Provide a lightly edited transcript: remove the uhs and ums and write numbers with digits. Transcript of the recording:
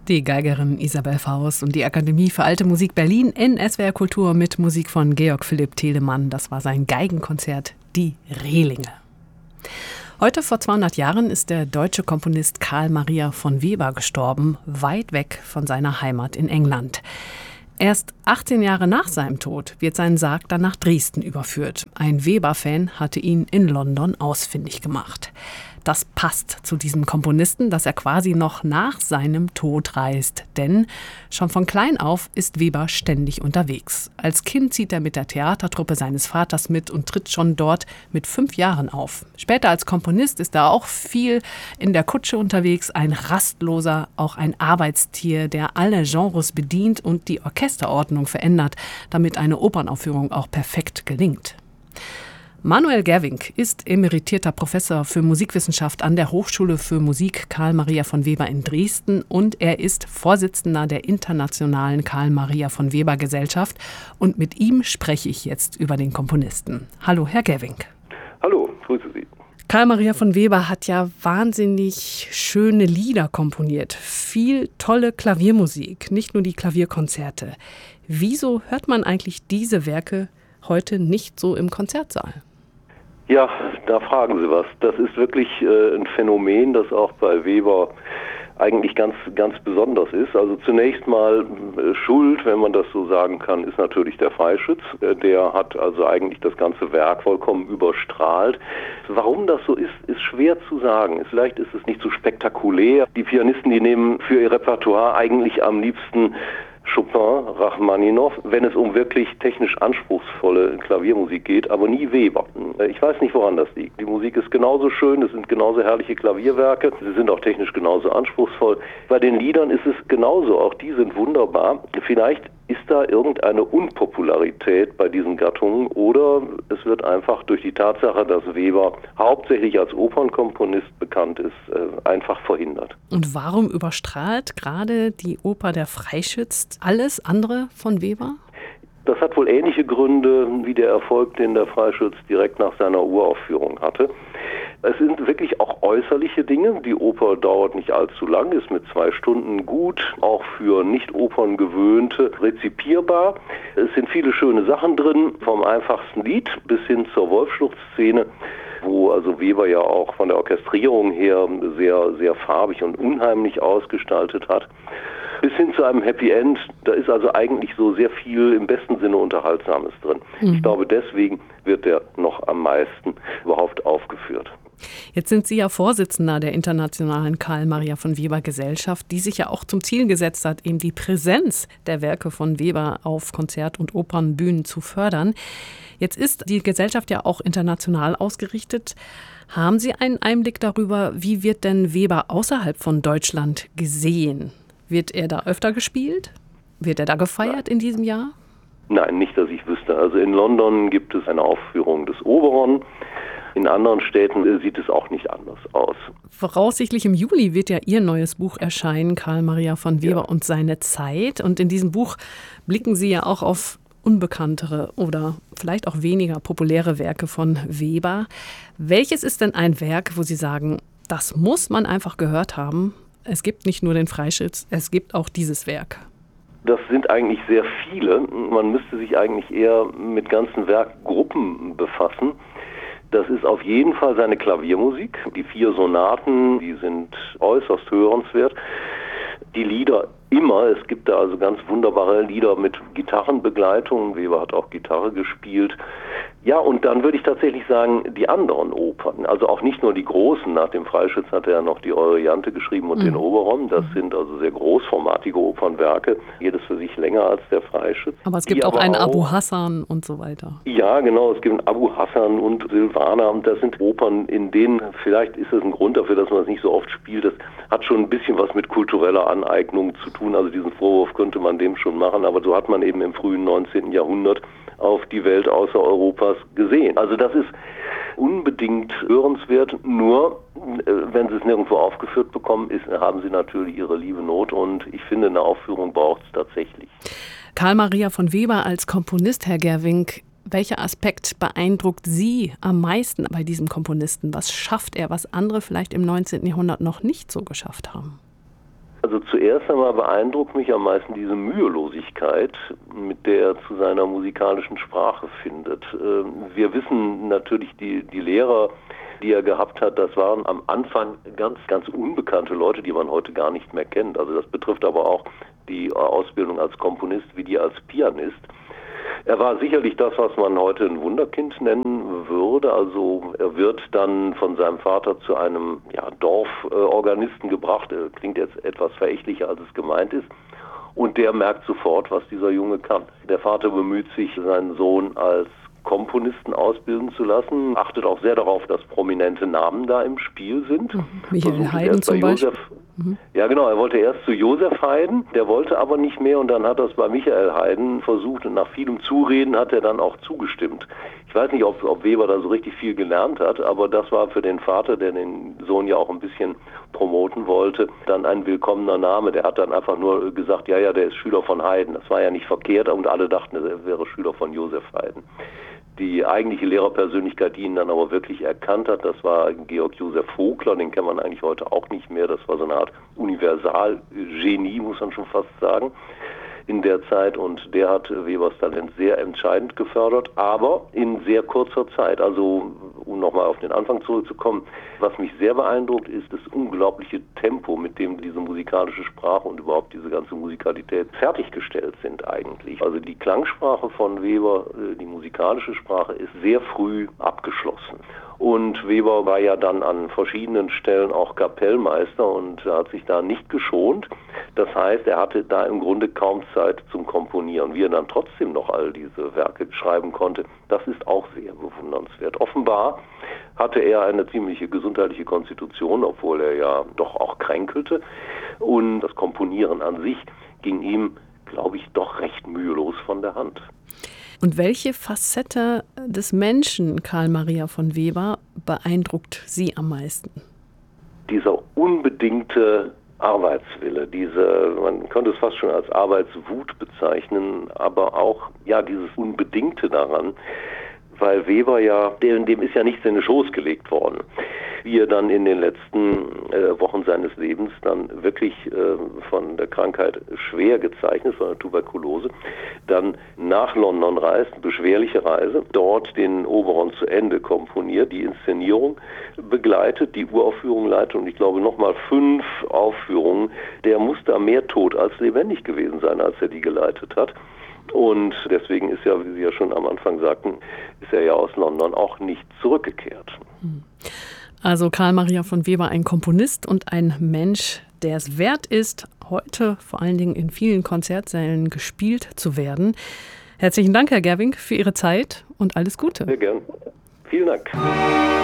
Die Geigerin Isabel Faust und die Akademie für Alte Musik Berlin in SWR Kultur mit Musik von Georg Philipp Telemann. Das war sein Geigenkonzert Die Rehlinge. Heute vor 200 Jahren ist der deutsche Komponist Carl Maria von Weber gestorben, weit weg von seiner Heimat in England. Erst 18 Jahre nach seinem Tod wird sein Sarg dann nach Dresden überführt. Ein Weber-Fan hatte ihn in London ausfindig gemacht. Das passt zu diesem Komponisten, dass er quasi noch nach seinem Tod reist. Denn schon von klein auf ist Weber ständig unterwegs. Als Kind zieht er mit der Theatertruppe seines Vaters mit und tritt schon dort mit 5 Jahren auf. Später als Komponist ist er auch viel in der Kutsche unterwegs, ein Rastloser, auch ein Arbeitstier, der alle Genres bedient und die Orchesterordnung verändert, damit eine Opernaufführung auch perfekt gelingt. Manuel Gerwing ist emeritierter Professor für Musikwissenschaft an der Hochschule für Musik Carl Maria von Weber in Dresden und er ist Vorsitzender der Internationalen Carl Maria von Weber Gesellschaft und mit ihm spreche ich jetzt über den Komponisten. Hallo, Herr Gerwing. Hallo, grüße Sie. Carl Maria von Weber hat ja wahnsinnig schöne Lieder komponiert, viel tolle Klaviermusik, nicht nur die Klavierkonzerte. Wieso hört man eigentlich diese Werke heute nicht so im Konzertsaal? Ja, da fragen Sie was. Das ist wirklich ein Phänomen, das auch bei Weber eigentlich ganz besonders ist. Also zunächst mal Schuld, wenn man das so sagen kann, ist natürlich der Freischütz. Der hat also eigentlich das ganze Werk vollkommen überstrahlt. Warum das so ist schwer zu sagen. Vielleicht ist es nicht so spektakulär. Die Pianisten, die nehmen für ihr Repertoire eigentlich am liebsten Chopin, Rachmaninow, wenn es um wirklich technisch anspruchsvolle Klaviermusik geht, aber nie Weber. Ich weiß nicht, woran das liegt. Die Musik ist genauso schön, es sind genauso herrliche Klavierwerke, sie sind auch technisch genauso anspruchsvoll. Bei den Liedern ist es genauso, auch die sind wunderbar. Vielleicht ist da irgendeine Unpopularität bei diesen Gattungen oder es wird einfach durch die Tatsache, dass Weber hauptsächlich als Opernkomponist bekannt ist, einfach verhindert. Und warum überstrahlt gerade die Oper Der Freischütz alles andere von Weber? Das hat wohl ähnliche Gründe wie der Erfolg, den der Freischütz direkt nach seiner Uraufführung hatte. Es sind wirklich auch äußerliche Dinge. Die Oper dauert nicht allzu lang, ist mit 2 Stunden gut, auch für Nicht-Opern-Gewöhnte rezipierbar. Es sind viele schöne Sachen drin, vom einfachsten Lied bis hin zur Wolfsschluchtszene, wo also Weber ja auch von der Orchestrierung her sehr, sehr farbig und unheimlich ausgestaltet hat. Bis hin zu einem Happy End, da ist also eigentlich so sehr viel im besten Sinne Unterhaltsames drin. Ich glaube, deswegen wird der noch am meisten überhaupt aufgeführt. Jetzt sind Sie ja Vorsitzender der Internationalen Carl Maria von Weber Gesellschaft, die sich ja auch zum Ziel gesetzt hat, eben die Präsenz der Werke von Weber auf Konzert- und Opernbühnen zu fördern. Jetzt ist die Gesellschaft ja auch international ausgerichtet. Haben Sie einen Einblick darüber, wie wird denn Weber außerhalb von Deutschland gesehen? Wird er da öfter gespielt? Wird er da gefeiert in diesem Jahr? Nein, nicht, dass ich wüsste. Also in London gibt es eine Aufführung des Oberon. In anderen Städten sieht es auch nicht anders aus. Voraussichtlich im Juli wird ja Ihr neues Buch erscheinen, Carl Maria von Weber und seine Zeit. Und in diesem Buch blicken Sie ja auch auf unbekanntere oder vielleicht auch weniger populäre Werke von Weber. Welches ist denn ein Werk, wo Sie sagen, das muss man einfach gehört haben? Es gibt nicht nur den Freischütz, es gibt auch dieses Werk. Das sind eigentlich sehr viele. Man müsste sich eigentlich eher mit ganzen Werkgruppen befassen. Das ist auf jeden Fall seine Klaviermusik. Die 4 Sonaten, die sind äußerst hörenswert. Die Lieder immer. Es gibt da also ganz wunderbare Lieder mit Gitarrenbegleitung. Weber hat auch Gitarre gespielt. Ja, und dann würde ich tatsächlich sagen, die anderen Opern, also auch nicht nur die großen, nach dem Freischütz hat er ja noch die Euryanthe geschrieben und den Oberon, das sind also sehr großformatige Opernwerke, jedes für sich länger als der Freischütz. Aber es gibt auch einen Abu Hassan und so weiter. Ja, genau, es gibt einen Abu Hassan und Silvana und das sind Opern, in denen, vielleicht ist das ein Grund dafür, dass man es nicht so oft spielt, das hat schon ein bisschen was mit kultureller Aneignung zu tun, also diesen Vorwurf könnte man dem schon machen, aber so hat man eben im frühen 19. Jahrhundert auf die Welt außer Europas gesehen. Also das ist unbedingt hörenswert, nur wenn Sie es nirgendwo aufgeführt bekommen, haben Sie natürlich Ihre liebe Not und ich finde, eine Aufführung braucht es tatsächlich. Carl Maria von Weber als Komponist, Herr Gerwing, welcher Aspekt beeindruckt Sie am meisten bei diesem Komponisten? Was schafft er, was andere vielleicht im 19. Jahrhundert noch nicht so geschafft haben? Also zuerst einmal beeindruckt mich am meisten diese Mühelosigkeit, mit der er zu seiner musikalischen Sprache findet. Wir wissen natürlich, die Lehrer, die er gehabt hat, das waren am Anfang ganz unbekannte Leute, die man heute gar nicht mehr kennt. Also das betrifft aber auch die Ausbildung als Komponist wie die als Pianist. Er war sicherlich das, was man heute ein Wunderkind nennen würde. Also er wird dann von seinem Vater zu einem Dorforganisten gebracht. Er klingt jetzt etwas verächtlicher, als es gemeint ist. Und der merkt sofort, was dieser Junge kann. Der Vater bemüht sich, seinen Sohn als Komponisten ausbilden zu lassen, achtet auch sehr darauf, dass prominente Namen da im Spiel sind. Michael Haydn zum Beispiel. Ja genau, er wollte erst zu Josef Haydn, der wollte aber nicht mehr und dann hat er es bei Michael Haydn versucht und nach vielem Zureden hat er dann auch zugestimmt. Ich weiß nicht, ob Weber da so richtig viel gelernt hat, aber das war für den Vater, der den Sohn ja auch ein bisschen promoten wollte, dann ein willkommener Name. Der hat dann einfach nur gesagt, ja, der ist Schüler von Haydn. Das war ja nicht verkehrt und alle dachten, er wäre Schüler von Josef Haydn. Die eigentliche Lehrerpersönlichkeit, die ihn dann aber wirklich erkannt hat, das war Georg Josef Vogler, den kennt man eigentlich heute auch nicht mehr. Das war so eine Art Universalgenie, muss man schon fast sagen, in der Zeit. Und der hat Webers Talent sehr entscheidend gefördert, aber in sehr kurzer Zeit. Also, um nochmal auf den Anfang zurückzukommen, was mich sehr beeindruckt, ist das unglaubliche Tempo, mit dem diese musikalische Sprache und überhaupt diese ganze Musikalität fertiggestellt sind eigentlich. Also die Klangsprache von Weber, die musikalische Sprache, ist sehr früh abgeschlossen. Und Weber war ja dann an verschiedenen Stellen auch Kapellmeister und hat sich da nicht geschont. Das heißt, er hatte da im Grunde kaum Zeit zum Komponieren. Wie er dann trotzdem noch all diese Werke schreiben konnte, das ist auch sehr bewundernswert. Offenbar hatte er eine ziemliche gesundheitliche Konstitution, obwohl er ja doch auch kränkelte. Und das Komponieren an sich ging ihm, glaube ich, doch recht mühelos von der Hand. Und welche Facette des Menschen Karl Maria von Weber beeindruckt Sie am meisten? Dieser unbedingte Arbeitswille, man könnte es fast schon als Arbeitswut bezeichnen, aber auch dieses Unbedingte daran, weil Weber dem ist ja nichts in den Schoß gelegt worden. Wie er dann in den letzten Wochen seines Lebens dann wirklich von der Krankheit schwer gezeichnet, von der Tuberkulose, dann nach London reist, beschwerliche Reise, dort den Oberon zu Ende komponiert, die Inszenierung begleitet, die Uraufführung leitet und ich glaube nochmal 5 Aufführungen. Der muss da mehr tot als lebendig gewesen sein, als er die geleitet hat. Und deswegen ist wie Sie ja schon am Anfang sagten, ist er ja aus London auch nicht zurückgekehrt. Also Karl Maria von Weber, ein Komponist und ein Mensch, der es wert ist, heute vor allen Dingen in vielen Konzertsälen gespielt zu werden. Herzlichen Dank, Herr Gerwing, für Ihre Zeit und alles Gute. Sehr gern. Vielen Dank.